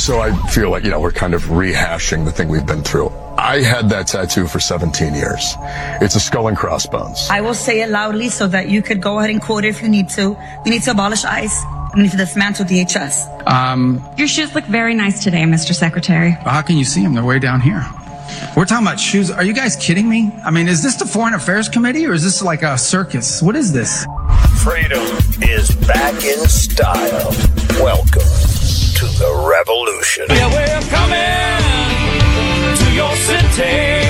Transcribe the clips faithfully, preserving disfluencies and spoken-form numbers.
so I feel like, you know, we're kind of rehashing the thing we've been through. I had that tattoo for seventeen years. It's a skull and crossbones. I will say it loudly so that you could go ahead and quote it if you need to. We need to abolish ICE. We need to dismantle D H S. Um, Your shoes look very nice today, Mister Secretary. How can you see them? They're way down here. We're talking about shoes. Are you guys kidding me? I mean, is this the Foreign Affairs Committee or is this like a circus? What is this? Freedom is back in style. Welcome to the revolution. Yeah, we're coming to your city.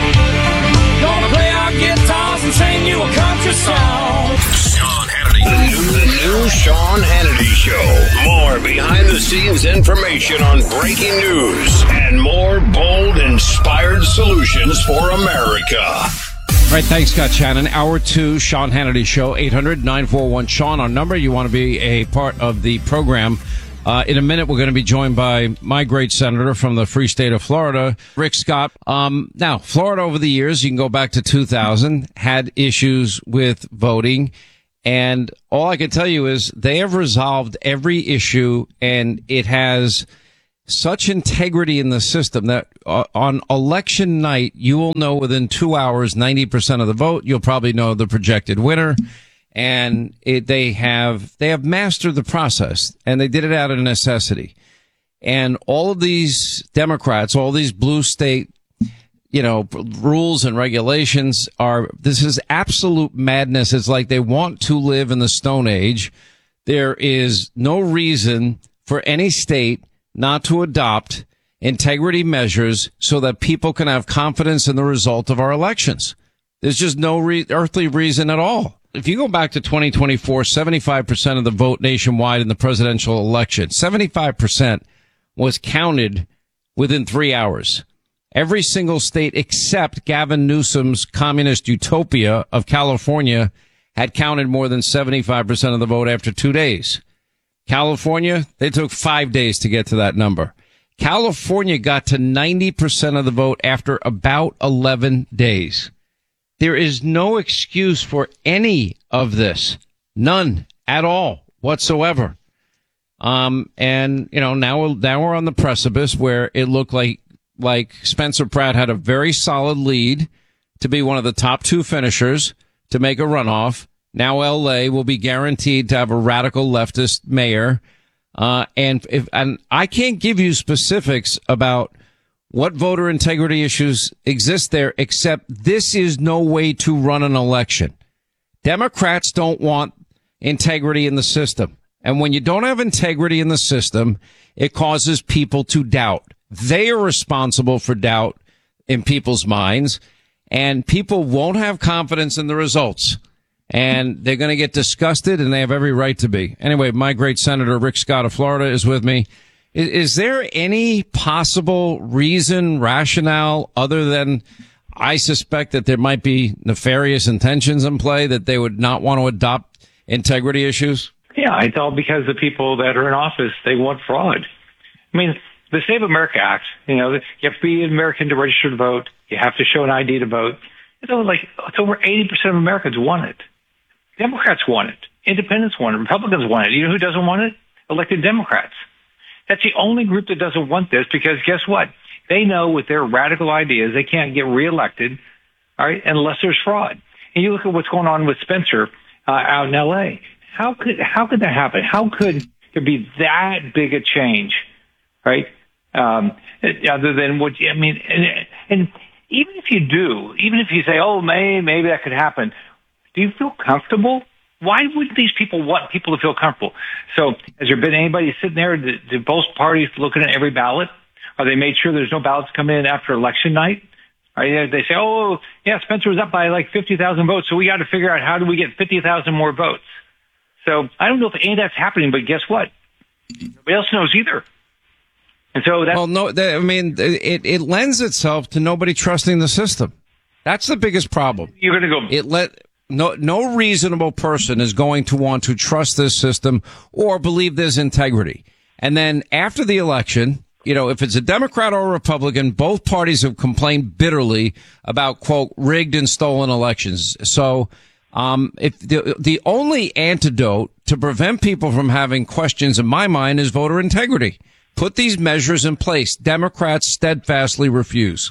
Gonna play our guitars and sing you a country song. Sean Hannity. The new, the new Sean Hannity Show. More behind-the-scenes information on breaking news and more bold, inspired solutions for America. All right, thanks, Scott Shannon. Hour two, Sean Hannity Show, eight hundred nine four one Sean, our number. You want to be a part of the program. Uh, in a minute, we're going to be joined by my great senator from the free state of Florida, Rick Scott. Um, now, Florida over the years, you can go back to two thousand, had issues with voting. And all I can tell you is they have resolved every issue, and it has such integrity in the system that uh, on election night, you will know within two hours, ninety percent of the vote. You'll probably know the projected winner. And it, they have, they have mastered the process, and they did it out of necessity. And all of these Democrats, all these blue state, you know, rules and regulations are, this is absolute madness. It's like they want to live in the Stone Age. There is no reason for any state not to adopt integrity measures so that people can have confidence in the result of our elections. There's just no re- earthly reason at all. If you go back to twenty twenty-four, seventy-five percent of the vote nationwide in the presidential election, seventy-five percent was counted within three hours. Every single state except Gavin Newsom's communist utopia of California had counted more than seventy-five percent of the vote after two days. California, they took five days to get to that number. California got to ninety percent of the vote after about eleven days. There is no excuse for any of this. None at all whatsoever. Um, and, you know, now, now we're on the precipice where it looked like, like Spencer Pratt had a very solid lead to be one of the top two finishers to make a runoff. Now L A will be guaranteed to have a radical leftist mayor. Uh, and if, and I can't give you specifics about what voter integrity issues exist there, except this is no way to run an election. Democrats don't want integrity in the system. And when you don't have integrity in the system, it causes people to doubt. They are responsible for doubt in people's minds, and people won't have confidence in the results. And they're going to get disgusted, and they have every right to be. Anyway, my great Senator Rick Scott of Florida is with me. Is, is there any possible reason, rationale, other than I suspect that there might be nefarious intentions in play, that they would not want to adopt integrity issues? Yeah, it's all because the people that are in office, they want fraud. I mean, the Save America Act, you know, you have to be an American to register to vote. You have to show an I D to vote. It's over, like, it's over eighty percent of Americans want it. Democrats want it. Independents want it. Republicans want it. You know who doesn't want it? Elected Democrats. That's the only group that doesn't want this, because guess what? They know with their radical ideas, they can't get reelected, all right, unless there's fraud. And you look at what's going on with Spencer uh, out in L A. How could how could that happen? How could there be that big a change, right? Um, other than what I mean, and, and even if you do, even if you say, oh, maybe maybe that could happen, do you feel comfortable? Why would these people want people to feel comfortable? So has there been anybody sitting there, did, did both parties looking at every ballot? Are they made sure there's no ballots coming in after election night? Are they, they say, oh, yeah, Spencer was up by like fifty thousand votes, so we got to figure out how do we get fifty thousand more votes. So I don't know if any of that's happening, but guess what? Nobody else knows either. And so that's... Well, no, I mean, it, it lends itself to nobody trusting the system. That's the biggest problem. You're going to go... It let... No, no reasonable person is going to want to trust this system or believe there's integrity. And then after the election, you know, if it's a Democrat or a Republican, both parties have complained bitterly about, quote, rigged and stolen elections. So, um, if the, the only antidote to prevent people from having questions in my mind is voter integrity. Put these measures in place. Democrats steadfastly refuse.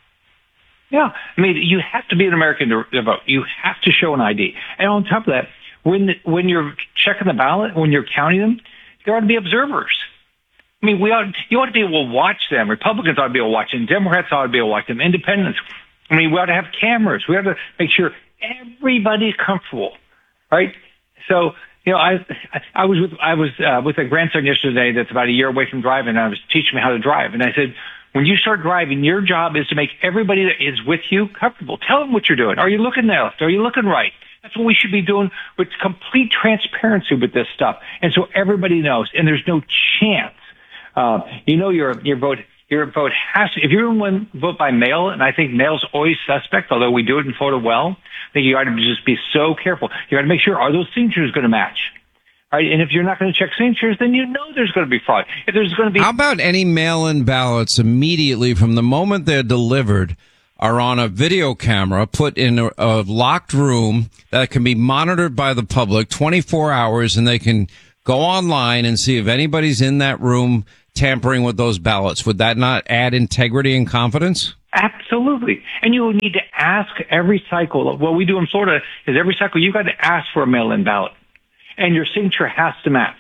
Yeah. I mean, you have to be an American to vote. You have to show an I D. And on top of that, when when you're checking the ballot, when you're counting them, there ought to be observers. I mean, we ought, you ought to be able to watch them. Republicans ought to be able to watch them. Democrats ought to be able to watch them. Independents. I mean, we ought to have cameras. We ought to make sure everybody's comfortable, right? So, you know, I I was with I was uh, with a grandson yesterday that's about a year away from driving, and I was teaching him how to drive. And I said, when you start driving, your job is to make everybody that is with you comfortable. Tell them what you're doing. Are you looking left? Are you looking right? That's what we should be doing with complete transparency with this stuff. And so everybody knows, and there's no chance. Uh, you know, your your vote your vote has to, if you're going to vote by mail, and I think mail's always suspect, although we do it in photo well, I think you ought to just be so careful. You got to make sure, are those signatures going to match? Right? And if you're not going to check signatures, then you know there's going to be fraud. If there's going to be, how about any mail-in ballots immediately from the moment they're delivered are on a video camera put in a, a locked room that can be monitored by the public twenty-four hours, and they can go online and see if anybody's in that room tampering with those ballots? Would that not add integrity and confidence? Absolutely. And you need to ask every cycle. What we do in Florida is every cycle you've got to ask for a mail-in ballot, and your signature has to match.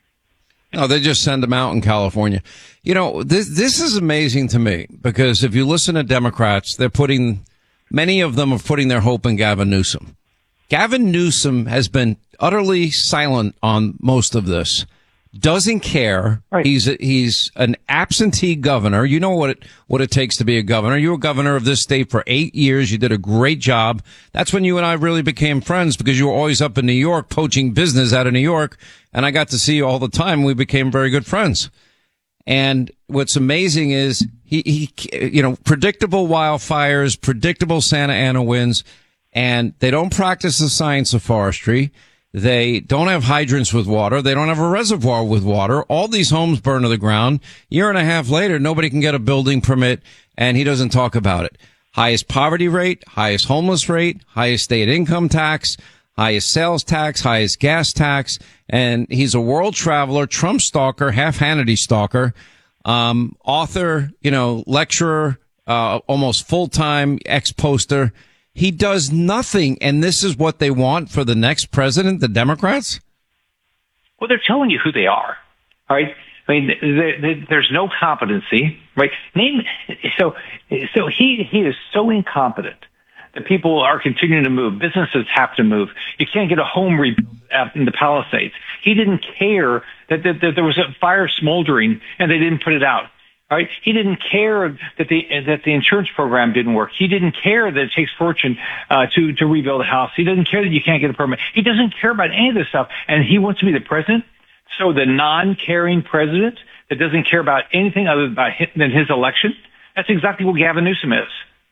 No, they just send them out in California. You know, this this is amazing to me, because if you listen to Democrats, they're putting, many of them are putting their hope in Gavin Newsom. Gavin Newsom has been utterly silent on most of this. Doesn't care. Right. He's a, he's an absentee governor. You know what it what it takes to be a governor. You were governor of this state for eight years. You did a great job. That's when you and I really became friends, because you were always up in New York poaching business out of New York, and I got to see you all the time. We became very good friends. And what's amazing is he he you know, predictable wildfires, predictable Santa Ana winds, and they don't practice the science of forestry. They don't have hydrants with water. They don't have a reservoir with water. All these homes burn to the ground. Year and a half later, nobody can get a building permit, and he doesn't talk about it. Highest poverty rate, highest homeless rate, highest state income tax, highest sales tax, highest gas tax, and he's a world traveler, Trump stalker, half Hannity stalker, um, author, you know, lecturer, uh, almost full-time ex-poster. He does nothing, and this is what they want for the next president, the Democrats? Well, they're telling you who they are, right? I mean, they, they, there's no competency, right? Name so so he he is so incompetent that people are continuing to move. Businesses have to move. You can't get a home rebuilt in the Palisades. He didn't care that, that, that there was a fire smoldering and they didn't put it out. Right? He didn't care that the that the insurance program didn't work. He didn't care that it takes fortune uh, to to rebuild a house. He doesn't care that you can't get a permit. He doesn't care about any of this stuff, and he wants to be the president. So the non-caring president that doesn't care about anything other than his election, that's exactly what Gavin Newsom is.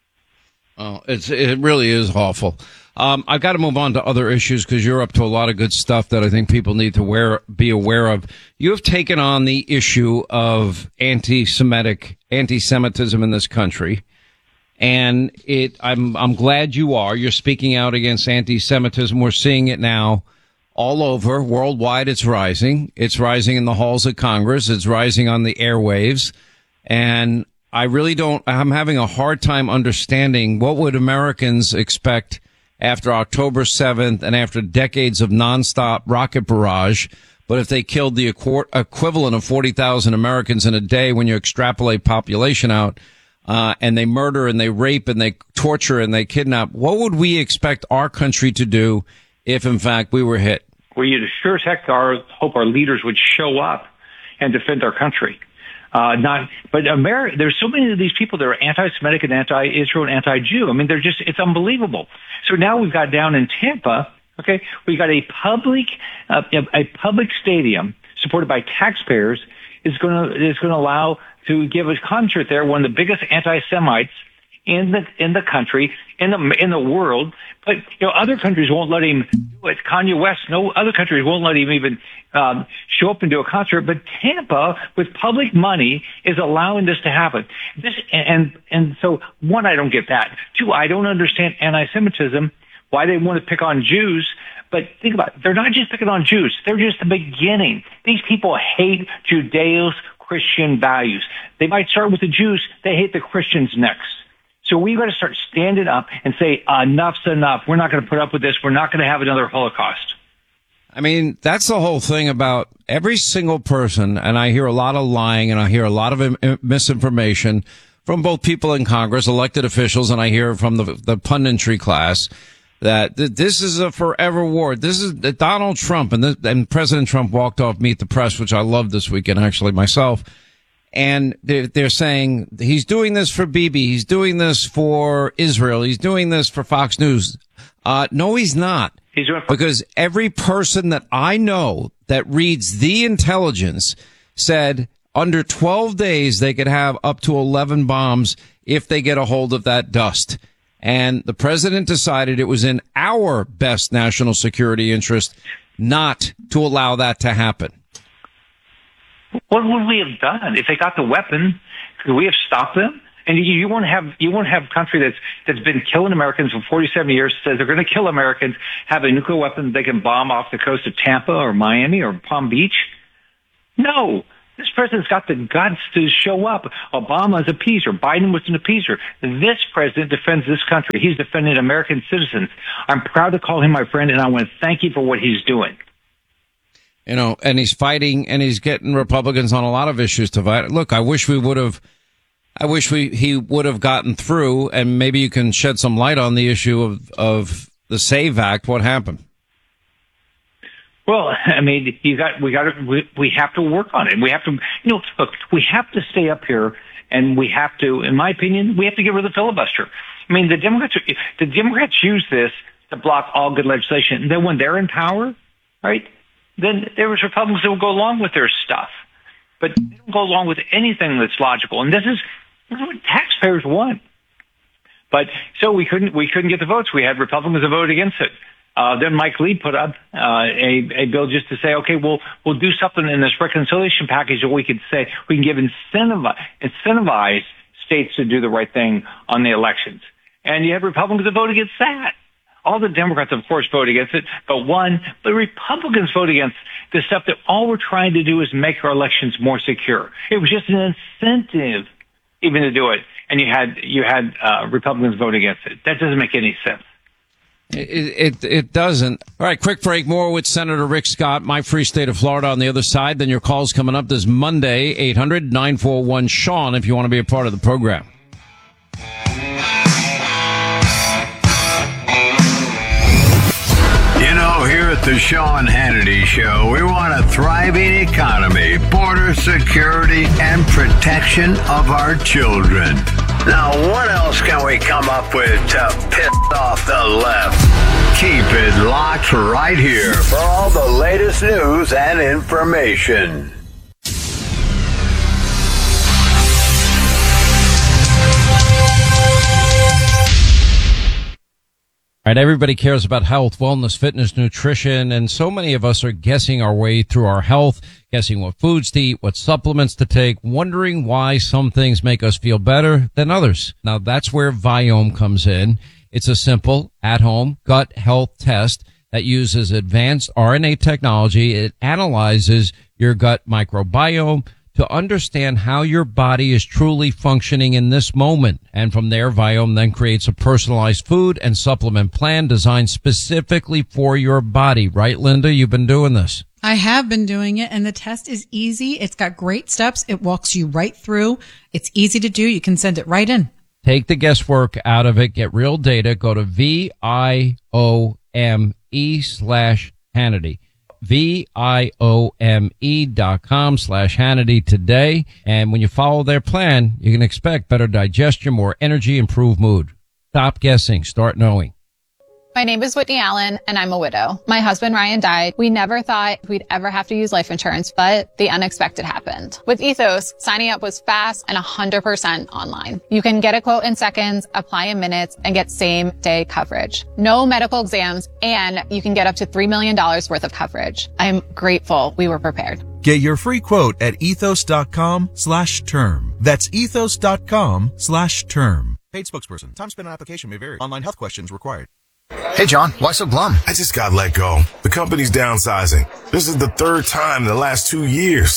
Oh, it's it really is awful. Um, I've got to move on to other issues, because you're up to a lot of good stuff that I think people need to wear, be aware of. You have taken on the issue of anti-Semitic, anti-Semitism in this country, and it. I'm I'm glad you are. You're speaking out against anti-Semitism. We're seeing it now all over, worldwide. It's rising. It's rising in the halls of Congress. It's rising on the airwaves, and I really don't. I'm having a hard time understanding what would Americans expect after October seventh and after decades of nonstop rocket barrage. But if they killed the equ- equivalent of forty thousand Americans in a day, when you extrapolate population out, uh, and they murder and they rape and they torture and they kidnap, what would we expect our country to do if, in fact, we were hit? Well, you'd sure as heck our, hope our leaders would show up and defend our country. Uh, not, but America, there's so many of these people that are anti-Semitic and anti-Israel and anti-Jew. I mean, they're just, it's unbelievable. So now we've got down in Tampa, okay, we got a public, uh, a public stadium supported by taxpayers is going to, is going to allow to give a concert there, one of the biggest anti-Semites in the, in the country, in the, in the world. But, you know, other countries won't let him do it. Kanye West, no other countries won't let him even, um, show up and do a concert. But Tampa, with public money, is allowing this to happen. This, and, and so, one, I don't get that. Two, I don't understand anti-Semitism, why they want to pick on Jews. But think about it. They're not just picking on Jews. They're just the beginning. These people hate Judeos, Christian values. They might start with the Jews. They hate the Christians next. So we've got to start standing up and say, enough's enough. We're not going to put up with this. We're not going to have another Holocaust. I mean, that's the whole thing about every single person, and I hear a lot of lying and I hear a lot of im- misinformation from both people in Congress, elected officials, and I hear from the, the punditry class that th- this is a forever war. This is uh, Donald Trump, and, this, and President Trump walked off Meet the Press, which I loved this weekend, actually, myself. And they're, they're saying he's doing this for Bibi. He's doing this for Israel. He's doing this for Fox News. Uh, no, he's not. He's doing for- because every person that I know that reads the intelligence said under twelve days they could have up to eleven bombs if they get a hold of that dust. And the president decided it was in our best national security interest not to allow that to happen. What would we have done if they got the weapon? Could we have stopped them? And you, you won't have you won't have a country that's that's been killing Americans for forty-seven years, says they're going to kill Americans, have a nuclear weapon they can bomb off the coast of Tampa or Miami or Palm Beach. No, this president's got the guts to show up. Obama is a appeaser. Biden was an appeaser. This president defends this country. He's defending American citizens. I'm proud to call him my friend, and I want to thank you for what he's doing. You know, and he's fighting, and he's getting Republicans on a lot of issues to fight. Look, I wish we would have. I wish we he would have gotten through, and maybe you can shed some light on the issue of, of the SAVE Act. What happened? Well, I mean, you got we got to we, we have to work on it. We have to, you know, look, we have to stay up here, and we have to, in my opinion, we have to get rid of the filibuster. I mean, the Democrats the Democrats use this to block all good legislation, and then when they're in power, right, then there was Republicans that will go along with their stuff, but they don't go along with anything that's logical. And this is. This is what taxpayers want. But so we couldn't we couldn't get the votes. We had Republicans that voted against it. Uh, then Mike Lee put up uh, a, a bill just to say, okay, we'll we'll do something in this reconciliation package that we could say we can give incentivize incentivize states to do the right thing on the elections. And you had Republicans that vote against that. All the Democrats, of course, vote against it, but one, but Republicans vote against the stuff that all we're trying to do is make our elections more secure. It was just an incentive even to do it, and you had you had uh, Republicans vote against it. That doesn't make any sense. It, it it doesn't. All right, quick break. More with Senator Rick Scott, my free state of Florida, on the other side. Then your call's coming up this Monday, eight hundred nine four one Sean, if you want to be a part of the program. You know, here at the Sean Hannity Show, we want a thriving economy, border security, and protection of our children. Now, what else can we come up with to piss off the left? Keep it locked right here for all the latest news and information. All right, everybody cares about health, wellness, fitness, nutrition, and so many of us are guessing our way through our health, guessing what foods to eat, what supplements to take, wondering why some things make us feel better than others. Now, that's where Viome comes in. It's a simple, at-home gut health test that uses advanced R N A technology. It analyzes your gut microbiome to understand how your body is truly functioning in this moment. And from there, Viome then creates a personalized food and supplement plan designed specifically for your body. Right, Linda? You've been doing this. I have been doing it, and the test is easy. It's got great steps. It walks you right through. It's easy to do. You can send it right in. Take the guesswork out of it. Get real data. Go to V I O M E slash Hannity. V-I-O-M-E dot com slash Hannity today. And when you follow their plan, you can expect better digestion, more energy, improved mood. Stop guessing. Start knowing. My name is Whitney Allen, and I'm a widow. My husband, Ryan, died. We never thought we'd ever have to use life insurance, but the unexpected happened. With Ethos, signing up was fast and one hundred percent online. You can get a quote in seconds, apply in minutes, and get same-day coverage. No medical exams, and you can get up to three million dollars worth of coverage. I'm grateful we were prepared. Get your free quote at ethos.com slash term. That's ethos.com slash term. Paid spokesperson. Time spent on application may vary. Online health questions required. Hey, John, why so glum? I just got let go. The company's downsizing. This is the third time in the last two years.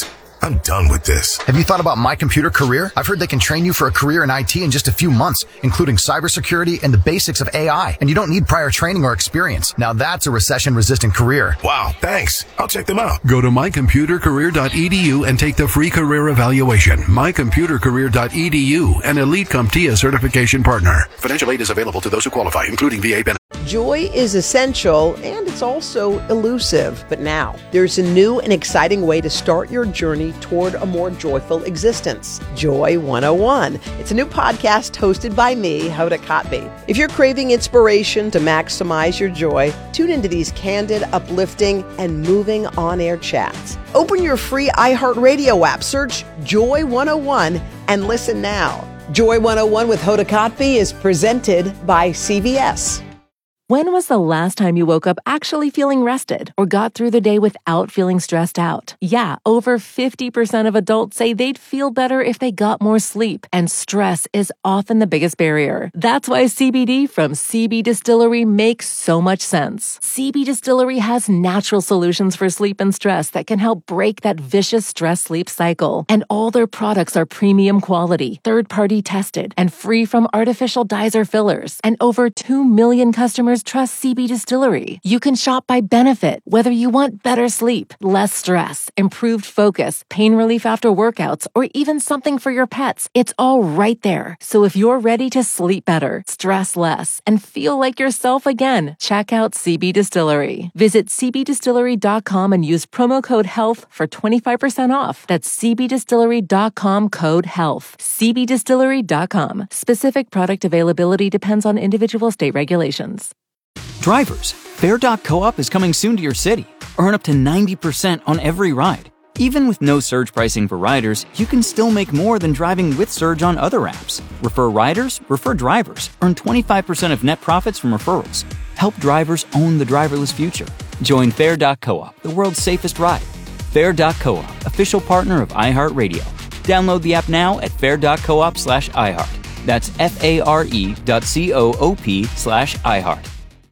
I'm done with this. Have you thought about My Computer Career? I've heard they can train you for a career in I T in just a few months, including cybersecurity and the basics of A I. And you don't need prior training or experience. Now that's a recession-resistant career. Wow, thanks. I'll check them out. Go to my computer career dot e d u and take the free career evaluation. my computer career dot e d u, an Elite CompTIA certification partner. Financial aid is available to those who qualify, including V A benefits. Joy is essential, and it's also elusive. But now, there's a new and exciting way to start your journey toward a more joyful existence. Joy one oh one. It's a new podcast hosted by me, Hoda Kotb. If you're craving inspiration to maximize your joy, tune into these candid, uplifting, and moving on-air chats. Open your free iHeartRadio app, search Joy one oh one, and listen now. Joy one oh one with Hoda Kotb is presented by C V S. When was the last time you woke up actually feeling rested or got through the day without feeling stressed out? Yeah, over fifty percent of adults say they'd feel better if they got more sleep, and stress is often the biggest barrier. That's why C B D from C B Distillery makes so much sense. C B Distillery has natural solutions for sleep and stress that can help break that vicious stress-sleep cycle. And all their products are premium quality, third-party tested, and free from artificial dyes or fillers. And over two million customers trust C B Distillery. You can shop by benefit, whether you want better sleep, less stress, improved focus, pain relief after workouts, or even something for your pets. It's all right there. So if you're ready to sleep better, stress less, and feel like yourself again, check out C B Distillery. Visit c b distillery dot com and use promo code HEALTH for twenty-five percent off. That's c b distillery dot com code HEALTH. c b distillery dot com. Specific product availability depends on individual state regulations. Drivers, Fare dot coop is coming soon to your city. Earn up to ninety percent on every ride. Even with no surge pricing for riders, you can still make more than driving with Surge on other apps. Refer riders, refer drivers. Earn twenty-five percent of net profits from referrals. Help drivers own the driverless future. Join Fare dot coop, the world's safest ride. Fare dot coop, official partner of iHeartRadio. Download the app now at fare dot coop slash iHeart. That's F-A-R-E dot C-O-O-P slash iHeart.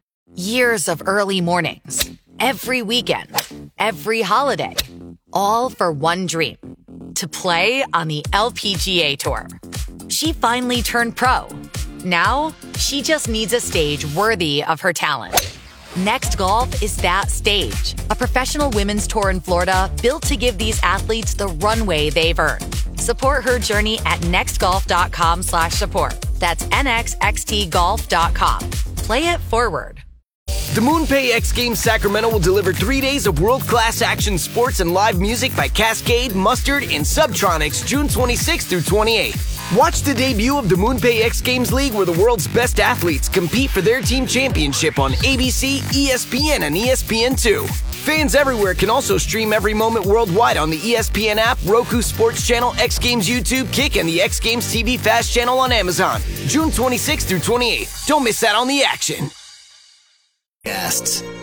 Years of early mornings, every weekend, every holiday, all for one dream, to play on the L P G A Tour. She finally turned pro. Now, she just needs a stage worthy of her talent. Next Golf is that stage, a professional women's tour in Florida built to give these athletes the runway they've earned. Support her journey at next golf dot com slash support. That's N X X T golf dot com. Play it forward. The MoonPay X Games Sacramento will deliver three days of world-class action sports and live music by Cascade, Mustard, and Subtronics June twenty-sixth through twenty-eighth. Watch the debut of the MoonPay X Games League, where the world's best athletes compete for their team championship on A B C, E S P N, and E S P N two. Fans everywhere can also stream every moment worldwide on the E S P N app, Roku Sports Channel, X Games YouTube, Kick, and the X Games T V Fast channel on Amazon. June twenty-sixth through twenty-eighth. Don't miss out on the action. Guests.